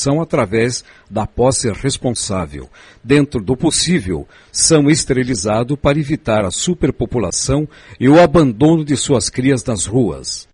população através da posse responsável. Dentro do possível, são esterilizados para evitar a superpopulação e o abandono de suas crias nas ruas.